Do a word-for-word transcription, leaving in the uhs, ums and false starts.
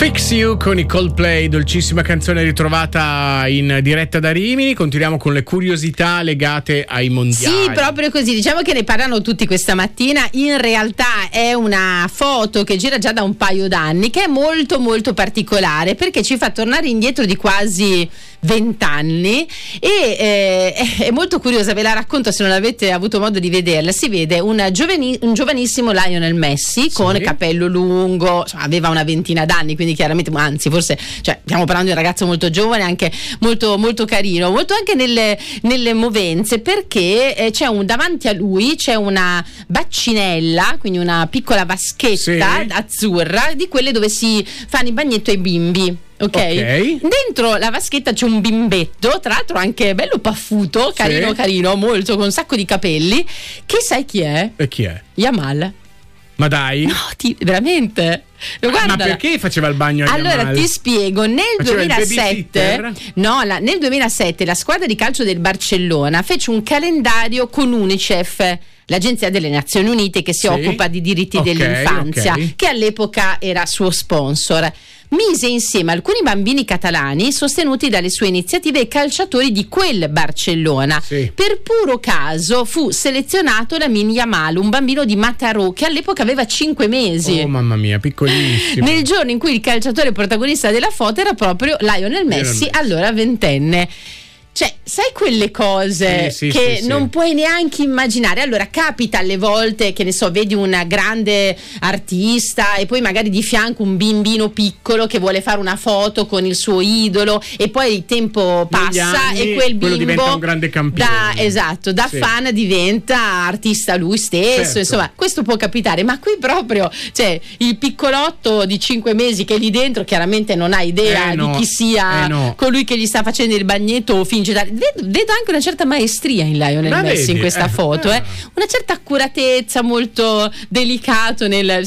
Fix You con i Coldplay, dolcissima canzone ritrovata in diretta da Rimini. Continuiamo con le curiosità legate ai mondiali. Sì, proprio così, diciamo che ne parlano tutti questa mattina. In realtà è una foto che gira già da un paio d'anni, che è molto molto particolare perché ci fa tornare indietro di quasi vent'anni e eh, è molto curiosa, ve la racconto se non avete avuto modo di vederla. Si vede un, giovani, un giovanissimo Lionel Messi, sì, con capello lungo, insomma, aveva una ventina d'anni, quindi chiaramente, anzi forse, cioè, stiamo parlando di un ragazzo molto giovane, anche molto molto carino, molto anche nelle, nelle movenze, perché eh, c'è un, davanti a lui c'è una baccinella, quindi una piccola vaschetta, sì, azzurra, di quelle dove si fanno i bagnetti ai bimbi. Okay. ok, dentro la vaschetta c'è un bimbetto, tra l'altro anche bello paffuto, carino, sì, carino, molto, con un sacco di capelli, che sai chi è? E chi è? Yamal. Ma dai? No, ti, veramente? Ah, ma perché faceva il bagno a Allora Yamal? Ti spiego, nel faceva duemilasette no, la, nel duemilasette la squadra di calcio del Barcellona fece un calendario con UNICEF, l'agenzia delle Nazioni Unite che si, sì, occupa di diritti, okay, dell'infanzia, okay, che all'epoca era suo sponsor. Mise insieme alcuni bambini catalani sostenuti dalle sue iniziative e calciatori di quel Barcellona. Sì. Per puro caso fu selezionato Lamine Yamal, un bambino di Mataró che all'epoca aveva cinque mesi. Oh mamma mia, piccolissimo. Nel giorno in cui il calciatore protagonista della foto era proprio Lionel Messi, allora ventenne. Cioè, sai quelle cose, sì, sì, che sì, non sì. puoi neanche immaginare. Allora, capita alle volte che ne so, vedi una grande artista e poi magari di fianco un bimbino piccolo che vuole fare una foto con il suo idolo e poi il tempo passa anni, e quel bimbo diventa un grande campione. Da, esatto, da sì. fan diventa artista lui stesso, certo. Insomma, questo può capitare, ma qui proprio, cioè, il piccolotto di cinque mesi che è lì dentro chiaramente non ha idea eh no, di chi sia, eh no. colui che gli sta facendo il bagnetto o finge. Vedo, vedo anche una certa maestria in Lionel Messi in questa eh, foto, eh. una certa accuratezza, molto delicato nel